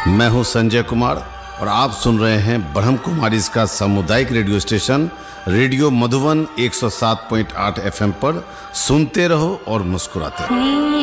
मैं हूं संजय कुमार और आप सुन रहे हैं ब्रह्म कुमारी का सामुदायिक radio station radio Madhuban 107.8 FM पर। सुनते रहो और मुस्कुराते रहो।